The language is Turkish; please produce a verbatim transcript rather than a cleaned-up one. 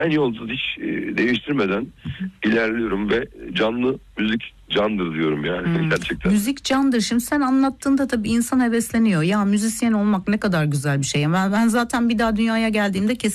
yolda hiç e, değiştirmeden ilerliyorum ve canlı müzik candır diyorum yani Hmm. gerçekten. Müzik candır. Şimdi sen anlattığında tabii insan hevesleniyor. Ya müzisyen olmak ne kadar güzel bir şey. Ben, ben zaten bir daha dünyaya geldiğimde kesin